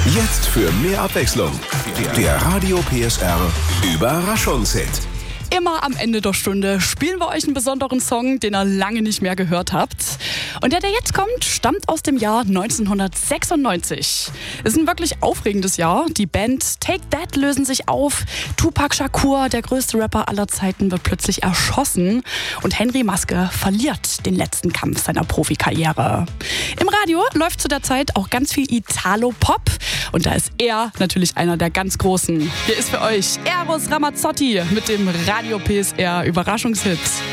Jetzt für mehr Abwechslung. Der Radio PSR Überraschungshit. Immer am Ende der Stunde spielen wir euch einen besonderen Song, den ihr lange nicht mehr gehört habt. Und der jetzt kommt, stammt aus dem Jahr 1996. Ist ein wirklich aufregendes Jahr. Die Band Take That lösen sich auf. Tupac Shakur, der größte Rapper aller Zeiten, wird plötzlich erschossen. Und Henry Maske verliert den letzten Kampf seiner Profikarriere. Im Radio läuft zu der Zeit auch ganz viel Italo-Pop. Und da ist er natürlich einer der ganz Großen. Hier ist für euch Eros Ramazzotti mit dem Radio PSR Überraschungshit.